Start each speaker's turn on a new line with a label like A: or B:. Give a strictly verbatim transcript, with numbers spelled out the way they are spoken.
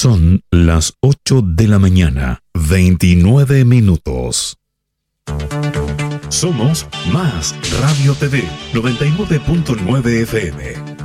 A: Son las ocho de la mañana, veintinueve minutos. Somos Más Radio T V, noventa y nueve punto nueve F M.